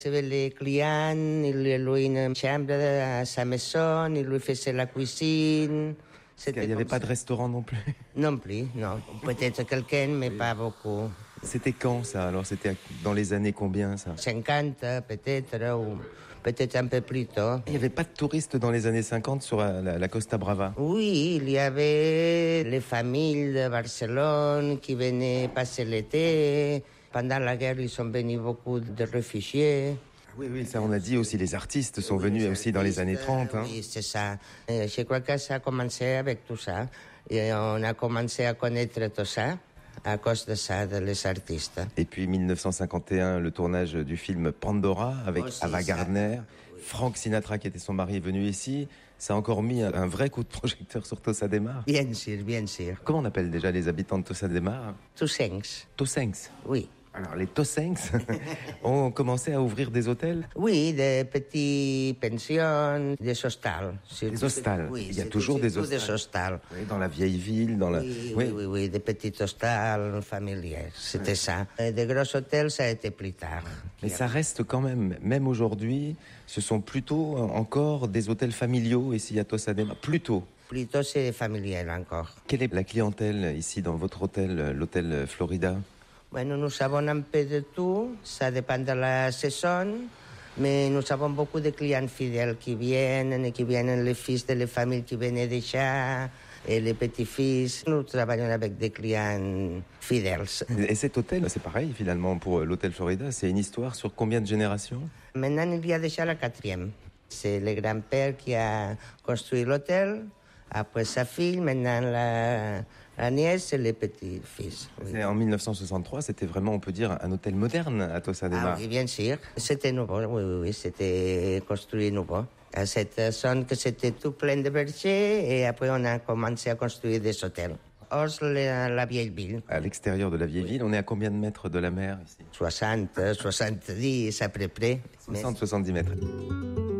Les clients, ils louaient une chambre à sa maison, ils lui faisaient la cuisine. Il n'y avait pas de restaurant non plus? Non plus, non. Peut-être quelqu'un, mais pas beaucoup. C'était quand ça? Alors c'était dans les années combien ça? 50 peut-être, ou peut-être un peu plus tôt. Il n'y avait pas de touristes dans les années 50 sur la Costa Brava? Oui, il y avait les familles de Barcelone qui venaient passer l'été. Pendant la guerre, ils sont venus beaucoup de réfugiés. Oui, ça on a dit aussi, les artistes sont venus aussi dans les années 30. Hein. Oui, c'est ça. Je crois que ça a commencé avec tout ça. Et on a commencé à connaître tout ça à cause de ça, les artistes. Et puis 1951, le tournage du film Pandora avec aussi Ava Gardner. Oui. Frank Sinatra, qui était son mari, est venu ici. Ça a encore mis un vrai coup de projecteur sur Tossa de Mar. Bien sûr, bien sûr. Comment on appelle déjà les habitants de Tossa de Mar? Tossencs. Tossencs. Oui. Alors, les Tossencs ont commencé à ouvrir des hôtels? Oui, des petites pensions, des hostals. Des hostals. Oui, il y a toujours des hostals. Des hostals. Oui, dans la vieille ville, dans la... Oui, des petits hostals familiers. C'était ça. Et des gros hôtels, ça a été plus tard. Mais ça reste quand même aujourd'hui, ce sont plutôt encore des hôtels familiaux ici à Tossa de Mar. Plutôt, c'est familial encore. quelle est la clientèle ici dans votre hôtel, l'hôtel Florida? Bueno, nous avons un peu de tout, ça dépend de la saison, mais nous avons beaucoup de clients fidèles qui viennent, les fils de les familles qui viennent déjà, et les petits-fils. Nous travaillons avec des clients fidèles. Et cet hôtel, c'est pareil finalement pour l'hôtel Florida, c'est une histoire sur combien de générations? Maintenant, il y a déjà la quatrième. C'est le grand-père qui a construit l'hôtel, après sa fille, maintenant la nièce et les petits-fils. Oui. En 1963, c'était vraiment, on peut dire, un hôtel moderne à Tossa de Mar. Oui, bien sûr. C'était nouveau, oui, c'était construit nouveau. À cette zone que c'était tout plein de bergers et après on a commencé à construire des hôtels. Hors la vieille ville. À l'extérieur de la vieille ville, on est à combien de mètres de la mer ici? 60, 70 à peu près. 60-70 mètres.